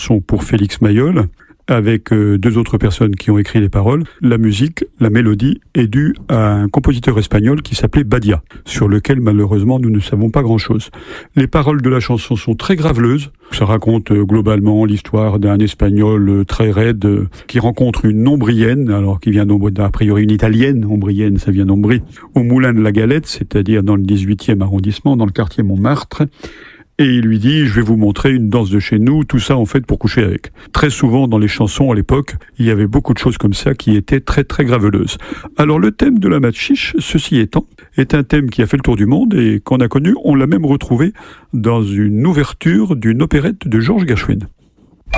chanson pour Félix Mayol, avec 2 autres personnes qui ont écrit les paroles. La musique, la mélodie est due à un compositeur espagnol qui s'appelait Badia, sur lequel malheureusement nous ne savons pas grand-chose. Les paroles de la chanson sont très graveleuses. Ça raconte globalement l'histoire d'un Espagnol très raide qui rencontre une Ombrienne, alors qui vient a priori une Italienne, Ombrienne ça vient d'Ombrie, au Moulin de la Galette, c'est-à-dire dans le 18e arrondissement, dans le quartier Montmartre. Et il lui dit, je vais vous montrer une danse de chez nous, tout ça en fait pour coucher avec. Très souvent dans les chansons à l'époque, il y avait beaucoup de choses comme ça qui étaient très très graveleuses. Alors le thème de la matchiche, ceci étant, est un thème qui a fait le tour du monde et qu'on a connu, on l'a même retrouvé dans une ouverture d'une opérette de Georges Gershwin.